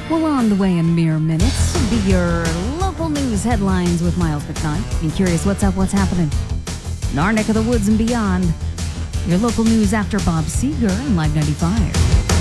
Well, on the way in mere minutes will be your local news headlines with Miles McKnight. Be curious what's up, what's happening in our neck of the woods and beyond. Your local news after Bob Seger and Live 95.